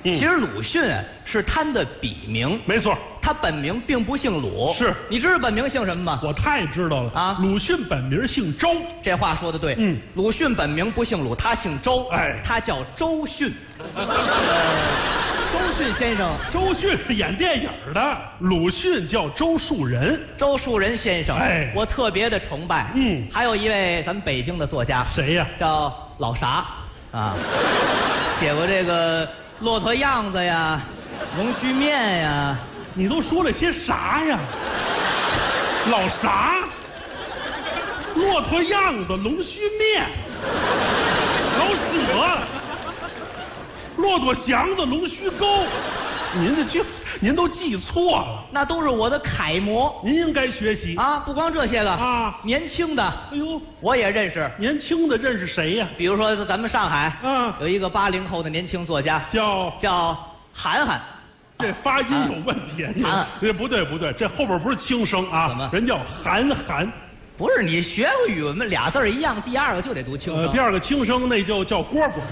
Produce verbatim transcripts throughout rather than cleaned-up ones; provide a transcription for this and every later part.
其实鲁迅是他的笔名， 没错， 他本名并不姓鲁。 是， 你知道本名姓什么吗？ 我太知道了啊！ 鲁迅本名姓周， 这话说的对。 嗯， 鲁迅本名不姓鲁，他姓周。 哎， 他叫周迅。呃，周迅先生， 周迅是演电影的，鲁迅叫周树人。 周树人先生， 哎， 我特别的崇拜。 嗯， 还有一位咱们北京的作家， 谁呀？ 叫老啥啊，写过这个骆驼样子呀，龙须面呀。 你都说了些啥呀？老啥？骆驼样子，龙须面，老舍，骆驼祥子，龙须沟。您这就您都记错了， 那都是我的楷模。 您应该学习啊！不光这些个啊， 年轻的， 哎呦， 我也认识。 年轻的认识谁呀？ 比如说咱们上海， 嗯， 有一个八零后的年轻作家， 叫叫韩寒。 这发音有问题， 韩， 这不对不对，这后边不是轻声啊， 怎么？ 人叫韩寒。 不是你学过语文吗？俩字儿一样，第二个就得读轻声。 呃，第二个轻声那就叫蝈蝈。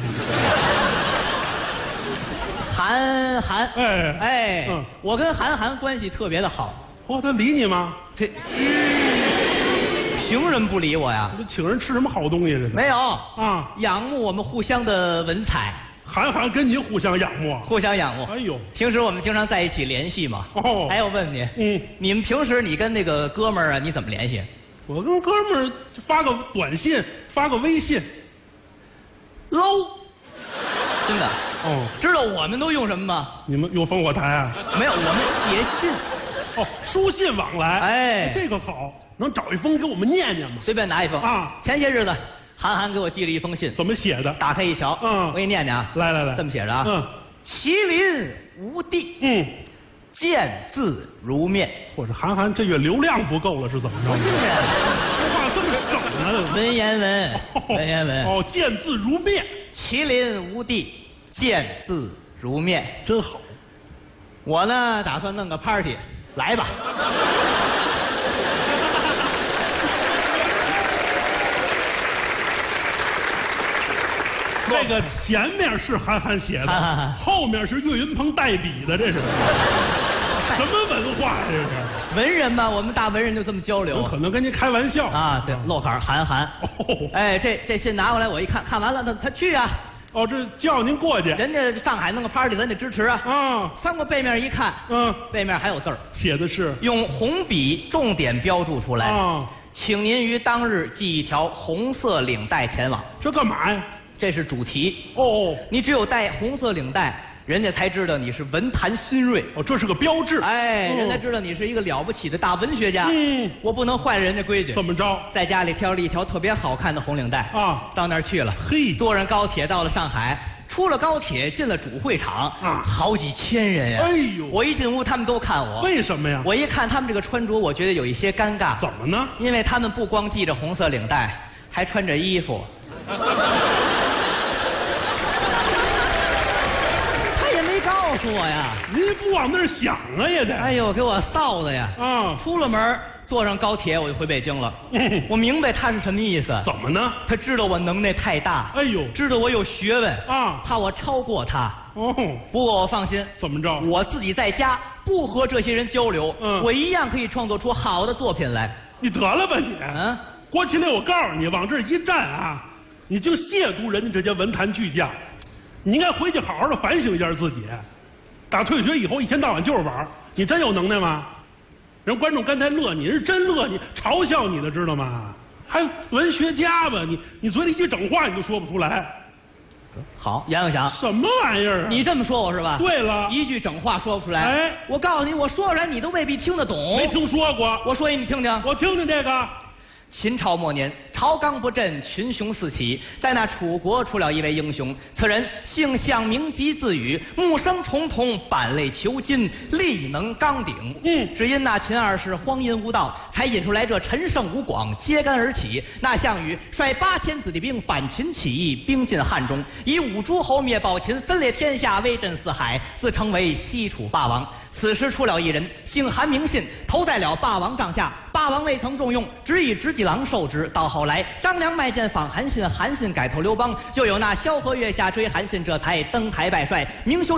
韩寒， 哎哎， 嗯， 我跟韩寒关系特别的好。 哦，他理你吗？ 这凭什么不理我呀？ 这请人吃什么好东西？这没有啊， 仰慕我们互相的文采。 韩寒跟您互相仰慕， 互相仰慕。 哎呦， 平时我们经常在一起联系嘛。 哦， 哎，我问你， 嗯， 你们平时你跟那个哥们儿啊，你怎么联系？ 我跟哥们儿发个短信，发个微信 ，low， 真的。 哦， 知道我们都用什么吗？ 你们用烽火台啊？ 没有，我们写信。 哦，书信往来。 哎， 这个好，能找一封给我们念念吗？ 随便拿一封啊。 前些日子，韩寒给我寄了一封信， 怎么写的？ 打开一瞧， 嗯， 我给你念念啊。 来来来， 这么写着啊。 嗯， 麒麟无地， 嗯， 见字如面。 或者韩寒这月流量不够了是怎么着？ 多新鲜！ 说话这么省呢？ 文言文，文言文。 哦，见字如面。 麒麟无地，见字如面， 真好。 我呢，打算弄个 party， 来吧。 这个前面是韩寒写的， 韩寒后面是岳云鹏代笔的，这是什么文化呀？这是文人嘛，我们大文人就这么交流。 有可能跟您开玩笑啊，这漏坎韩寒。 哦， 哎，这这信拿过来，我一看，看完了，他他去啊。 哦，这叫您过去。 人家上海弄个 party， 咱得支持啊。 啊， 翻过背面一看， 嗯， 背面还有字儿， 写的是用红笔重点标注出来。 啊， 请您于当日系一条红色领带前往。 这干嘛呀？ 这是主题。 哦， 你只有带红色领带，人家才知道你是文坛新锐。 哦，这是个标志。 哎， 哦、 人家知道你是一个了不起的大文学家。 嗯， 我不能坏了人家规矩。 怎么着？ 在家里挑了一条特别好看的红领带啊， 到那儿去了。 嘿， 坐上高铁到了上海，出了高铁进了主会场啊， 好几千人呀！ 哎呦， 我一进屋，他们都看我。 为什么呀？ 我一看他们这个穿着，我觉得有一些尴尬。 怎么呢？ 因为他们不光系着红色领带，还穿着衣服。告诉我呀， 您不往那儿想啊，也得。 哎呦，给我臊的呀！ 啊， 出了门，坐上高铁，我就回北京了。 嗯， 我明白他是什么意思。 怎么呢？ 他知道我能耐太大， 哎呦， 知道我有学问啊， 怕我超过他。 哦， 不过我放心， 怎么着？ 我自己在家不和这些人交流， 嗯， 我一样可以创作出好的作品来。 你得了吧你！ 嗯， 郭麒麟，我告诉你，往这一站啊，你就亵渎人家这些文坛巨匠。你应该回去好好的反省一下自己。打退学以后，一天到晚就是玩，你真有能耐吗？人观众刚才乐你，是真乐你，嘲笑你的，知道吗？还文学家吧？你你嘴里一句整话你都说不出来。 好，杨永祥， 什么玩意儿啊？ 你这么说我是吧？ 对了， 一句整话说不出来。 哎， 我告诉你，我说出来你都未必听得懂。 没听说过。 我说一你听听。 我听听这个。 秦朝末年，朝纲不振，群雄四起，在那楚国出了一位英雄，此人姓项，名籍，字羽，木生重瞳，板类遒金，力能刚鼎。 嗯， 只因那秦二世荒淫无道，才引出来这陈胜吴广揭竿而起。那项羽率八千子弟兵反秦起义，兵进汉中，以五诸侯灭暴秦，分裂天下，威震四海，自称为西楚霸王。此时出了一人，姓韩，名信，投在了霸王帐下。霸王未曾重用，只以执戟郎受之。到后来，张良卖剑访韩信，韩信改投刘邦，又有那萧何月下追韩信，这才登台拜帅，明修。